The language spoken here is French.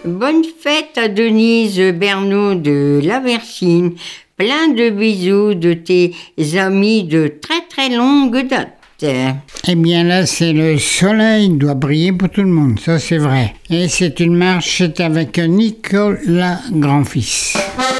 Bonne fête à Denise Bernot de La Versine. Plein de bisous de tes amis de très très longue date. Eh bien là, c'est le soleil doit briller pour tout le monde, ça c'est vrai. Et c'est une marche avec Nicolas Grand-Fils.